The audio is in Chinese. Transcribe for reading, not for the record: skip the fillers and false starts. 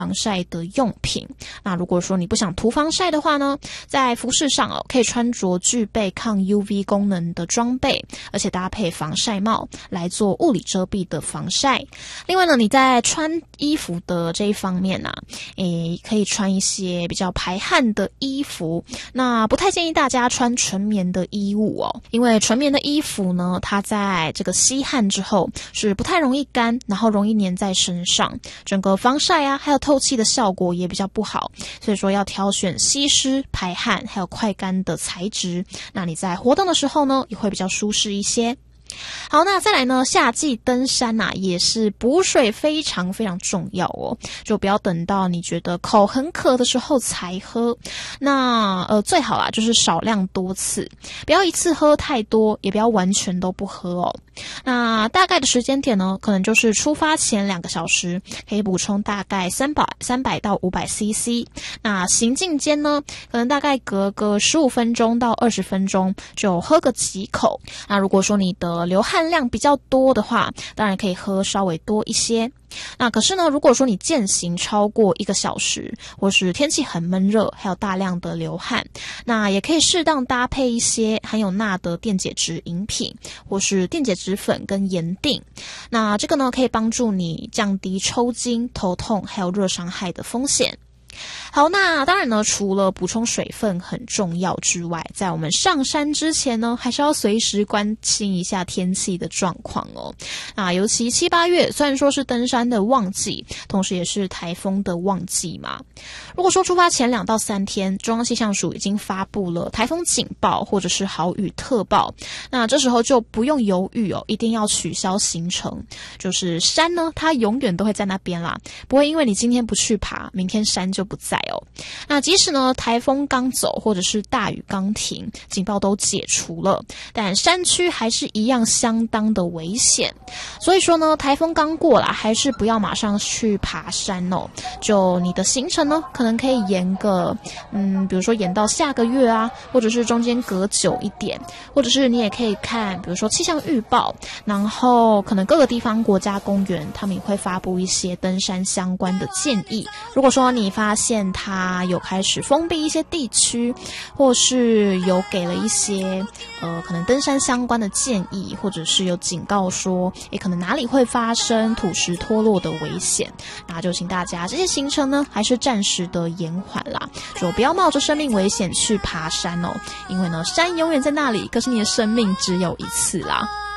防晒的用品。那如果说你不想涂防晒的话呢，在服饰上可以穿着具备抗 UV 功能的装备，而且搭配防晒帽来做物理遮蔽的防晒。另外呢，你在穿衣服的这一方面可以穿一些比较排汗的衣服。那不太建议大家穿纯棉的衣物因为纯棉的衣服呢，它在这个吸汗之后是不太容易干，然后容易粘在身上，整个防晒还有透气的效果也比较不好，所以说要挑选吸湿、排汗还有快干的材质，那你在活动的时候呢，也会比较舒适一些。好，那再来呢，夏季登山也是补水非常非常重要就不要等到你觉得口很渴的时候才喝。那最好就是少量多次，不要一次喝太多，也不要完全都不喝那大概的时间点呢，可能就是出发前2个小时可以补充大概300到500 CC。那行进间呢，可能大概隔个15分钟到20分钟就喝个几口。那如果说你的流汗量比较多的话，当然可以喝稍微多一些。那可是呢，如果说你健行超过1个小时，或是天气很闷热，还有大量的流汗，那也可以适当搭配一些含有钠的电解质饮品，或是电解质粉跟盐锭。那这个呢，可以帮助你降低抽筋、头痛还有热伤害的风险。好，那当然呢，除了补充水分很重要之外，在我们上山之前呢，还是要随时关心一下天气的状况尤其7、8月虽然说是登山的旺季，同时也是台风的旺季嘛。如果说出发前2到3天，中央气象署已经发布了台风警报或者是豪雨特报，那这时候就不用犹豫一定要取消行程。就是山呢，它永远都会在那边啦，不会因为你今天不去爬，明天山就不在那即使呢台风刚走或者是大雨刚停，警报都解除了，但山区还是一样相当的危险。所以说呢，台风刚过啦，还是不要马上去爬山就你的行程呢，可能可以延个比如说延到下个月或者是中间隔久一点，或者是你也可以看比如说气象预报，然后可能各个地方国家公园他们也会发布一些登山相关的建议。如果说你发现它有开始封闭一些地区，或是有给了一些可能登山相关的建议，或者是有警告说可能哪里会发生土石脱落的危险，那就请大家这些行程呢还是暂时的延缓啦，就不要冒着生命危险去爬山因为呢山永远在那里，可是你的生命只有一次啦。